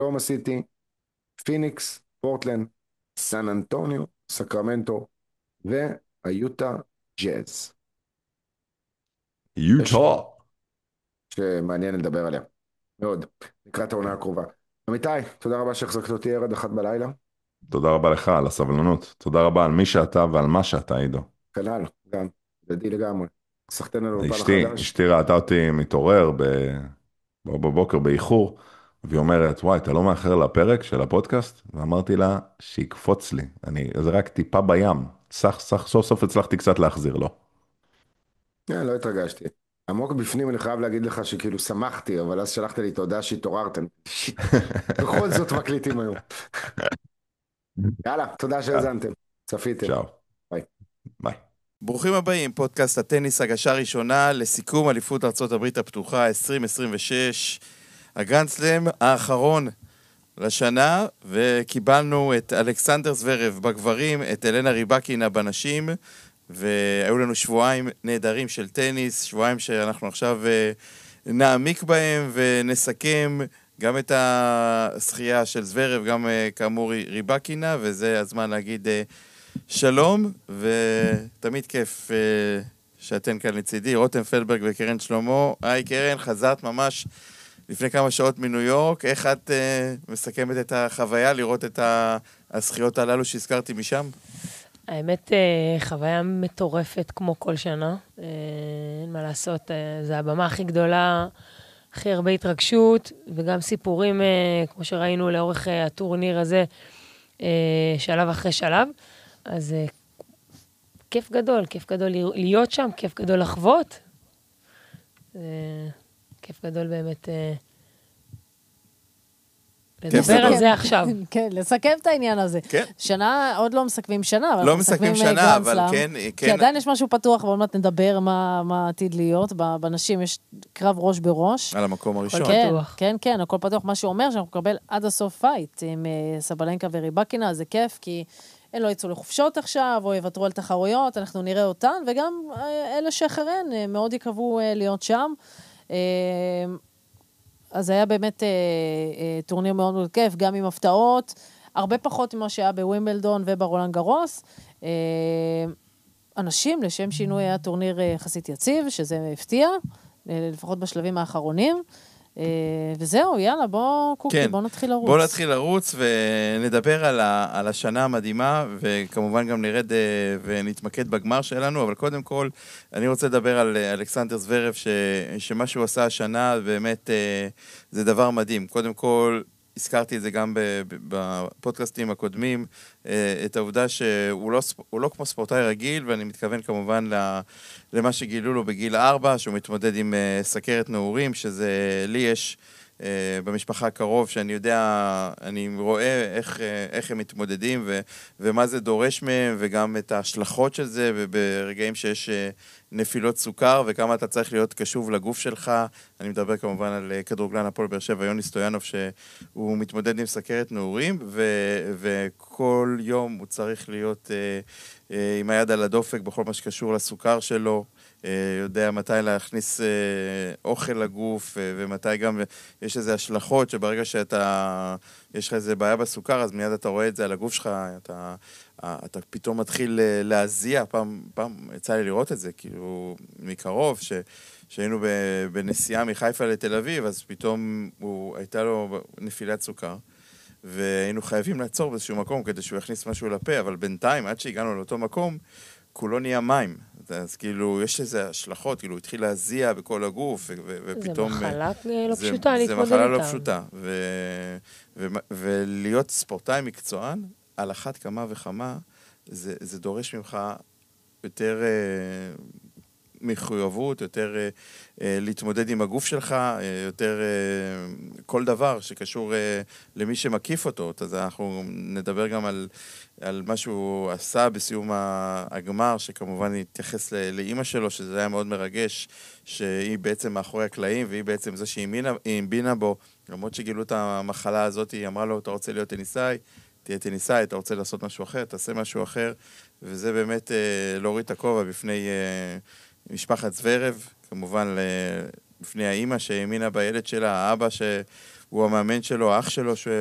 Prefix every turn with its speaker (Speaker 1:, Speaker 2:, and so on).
Speaker 1: אוקלהומה סיטי, פיניקס, פורטלנד, סן אנטוניו, סקרמנטו והיוטה ג'אז. יש
Speaker 2: יוטה.
Speaker 1: שמעניין לדבר עליה מאוד לקראת העונה הקרובה. אמיתי, תודה רבה שהחזקת אותי ערד 1 בלילה.
Speaker 2: תודה רבה לך על הסבלנות. תודה רבה על מי שאתה ועל מה שאתה, עידו.
Speaker 1: כנ"ל, גם, ידי לגמרי. סחטיין על האולפן החדש.
Speaker 2: אשתי ראתה אותי מתעורר בבוקר באיחור, והיא אומרת, וואי, אתה לא מאחר לפרק של הפודקאסט? ואמרתי לה, שיקפוץ לי. זה רק טיפה בים. סוף סוף הצלחתי קצת להחזיר לו.
Speaker 1: לא התרגשתי. עמוק בפנים אני חייב להגיד לך שכאילו שמחתי, אבל אז שלחת לי תודה שהתעוררתם. שיט, בכל זאת מקליטים היום. יאללה, תודה
Speaker 2: יאללה,
Speaker 1: שהאזנתם. צפיתם.
Speaker 2: צ'או.
Speaker 1: ביי.
Speaker 2: ביי.
Speaker 3: ברוכים הבאים, פודקאסט הטניס הגשה ראשונה לסיכום אליפות ארצות הברית הפתוחה 2026, הגרנד-סלאם האחרון לשנה, וקיבלנו את אלכסנדר זוורב בגברים, את אלנה ריבקינה בנשים, והיו לנו שבועיים נהדרים של טניס, שבועיים שאנחנו עכשיו נעמיק בהם ונסכם גם את השחייה של זוורב, גם כאמור ריבקינה, וזה הזמן להגיד שלום, ותמיד כיף שאתן כאן לצידי, רותם פלברג וקרן שלמה. היי קרן, חזרת ממש לפני כמה שעות מניו יורק, איך את מסכמת את החוויה לראות את הזכיות הללו שהזכרתי משם?
Speaker 4: האמת, חוויה מטורפת כמו כל שנה, אין מה לעשות, זה הבמה הכי גדולה, הכי הרבה התרגשות, וגם סיפורים, כמו שראינו לאורך הטורניר הזה, שלב אחרי שלב, אז כיף גדול להיות שם, כיף גדול לחוות, כיף גדול באמת לדבר על זה עכשיו.
Speaker 5: כן, לסכם את העניין הזה.
Speaker 3: כן.
Speaker 5: שנה, עוד לא מסכמים שנה, אבל
Speaker 3: לא מסכמים שנה, אבל כן.
Speaker 5: כי עדיין יש משהו פתוח, ועוד מעט נדבר מה עתיד להיות. בנשים יש קרב ראש בראש.
Speaker 3: על המקום הראשון.
Speaker 5: כן,
Speaker 4: פתוח.
Speaker 5: כן, כן, הכל פתוח. מה שאומר שאנחנו נקבל עד הסוף פייט עם סבלנקה וריבקינה, זה כיף, כי הם לא יצאו לחופשות עכשיו, או יוותרו על תחרויות, אנחנו נראה אותן, וגם אלה שאחריהן מאוד יקוו להיות שם. אז היה באמת טורניר מאוד מאוד כיף, גם עם הפתעות, הרבה פחות ממה שהיה בווימבלדון וברולנד גרוס. אנשים, לשם שינוי, היה טורניר יחסית יציב, שזה הפתיע, לפחות בשלבים האחרונים. וזהו, יאללה, בוא קוקי,
Speaker 3: כן.
Speaker 5: בוא נתחיל לרוץ.
Speaker 3: בוא נתחיל לרוץ ונדבר על השנה המדהימה, וכמובן גם נרד ונתמקד בגמר שלנו, אבל קודם כל אני רוצה לדבר על אלכסנדר זוורב, שמה שהוא עשה השנה באמת זה דבר מדהים. קודם כל, הזכרתי את זה גם בפודקאסטים הקודמים, את העובדה שהוא לא כמו ספורטאי רגיל, ואני מתכוון כמובן למה שגילו לו בגיל 4, שהוא מתמודד עם סכרת נעורים, שזה לי יש במשפחה הקרוב, שאני יודע, אני רואה איך הם מתמודדים ומה זה דורש מהם, וגם את ההשלכות של זה, וברגעים שיש נפילות סוכר, וכמה אתה צריך להיות קשוב לגוף שלך. אני מדבר כמובן על כדורגלן הפועל באר שבע, יוני סטויאנוב, שהוא מתמודד עם סכרת נעורים, וכל יום הוא צריך להיות עם היד על הדופק בכל מה שקשור לסוכר שלו, יודע מתי להכניס אוכל לגוף, ומתי גם יש איזה השלכות שברגע יש לך איזה בעיה בסוכר, אז מיד אתה רואה את זה על הגוף שלך, אתה פתאום מתחיל להזיע. פעם יצא לי לראות את זה, כאילו מקרוב, שהיינו בנסיעה מחיפה לתל אביב, אז פתאום הייתה לו נפילת סוכר, והיינו חייבים לעצור באיזשהו מקום כדי שהוא יכניס משהו לפה, אבל בינתיים, עד שהגענו לאותו מקום, כולו נהיה מים. אז כאילו, יש איזה השלכות, כאילו, הוא התחיל להזיע בכל הגוף, ופתאום...
Speaker 4: זה מחלה לא פשוטה להתמודד איתה.
Speaker 3: זה מחלה לא פשוטה, ולהיות ספורטאי מקצוען, על אחת כמה וכמה, זה דורש ממך יותר מחויבות, יותר להתמודד עם הגוף שלך, יותר כל דבר שקשור למי שמקיף אותו. אז אנחנו נדבר גם על מה שהוא עשה בסיום הגמר, שכמובן התייחס לאמא שלו, שזה היה מאוד מרגש, שהיא בעצם מאחורי הקלעים, והיא בעצם זה שהיא המבינה בו, למרות שגילו את המחלה הזאת, היא אמרה לו, אתה רוצה להיות טניסאי? תהיה טניסאי, אתה רוצה לעשות משהו אחר, תעשה משהו אחר, וזה באמת להוריד את הכובע בפני משפחת זוורב, כמובן בפני האימא שהאמינה בילד שלה, האבא שהוא המאמן שלו, האח שלו